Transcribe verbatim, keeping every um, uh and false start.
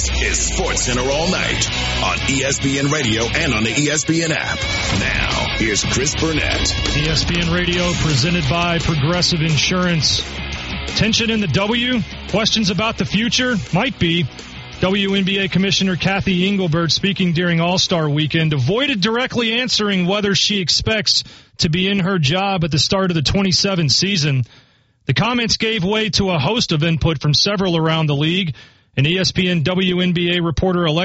This is SportsCenter All Night on E S P N Radio and on the E S P N app. Now, here's Chris Burnett. E S P N Radio presented by Progressive Insurance. Tension in the W? Questions about the future? Might be. W N B A Commissioner Kathy Engelbert, speaking during All-Star Weekend, avoided directly answering whether she expects to be in her job at the start of the twenty-seven season. The comments gave way to a host of input from several around the league. And E S P N W N B A reporter Alexa